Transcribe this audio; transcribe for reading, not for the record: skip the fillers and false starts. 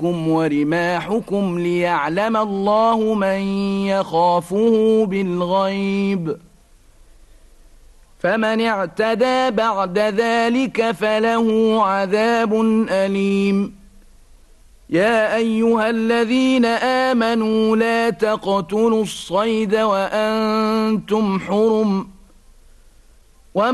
ورماحكم ليعلم الله من يخافه بالغيب فمن اعتدى بعد ذلك فله عذاب أليم يا أيها الذين آمنوا لا تقتلوا الصيد وأنتم حرم